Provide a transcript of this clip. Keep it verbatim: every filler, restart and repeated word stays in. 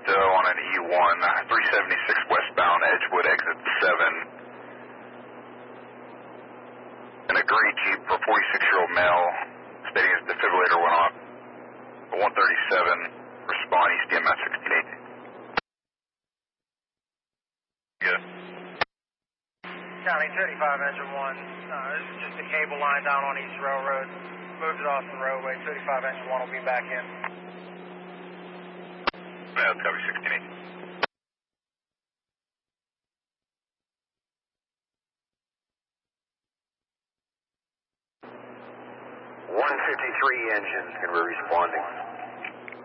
Pinto on an E one, three seventy-six westbound, Edgewood, exit seven. An agreed Jeep for forty-six-year-old male, stating his defibrillator went off. one thirty-seven, respond East D M S sixteen eighteen. Yes. County thirty-five, engine one. Uh, this is just a cable line down on East Railroad. Moved it off the roadway. thirty-five, engine one will be back in. Yeah, copy sixteen eighteen. one fifty-three engines going to be responding.